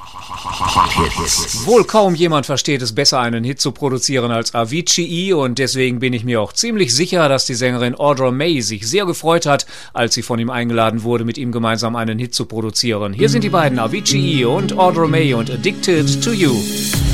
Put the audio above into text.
Wohl kaum jemand versteht es besser, einen Hit zu produzieren als Avicii, und deswegen bin ich mir auch ziemlich sicher, dass die Sängerin Audra May sich sehr gefreut hat, als sie von ihm eingeladen wurde, mit ihm gemeinsam einen Hit zu produzieren. Hier sind die beiden, Avicii und Audra May, und Addicted to You.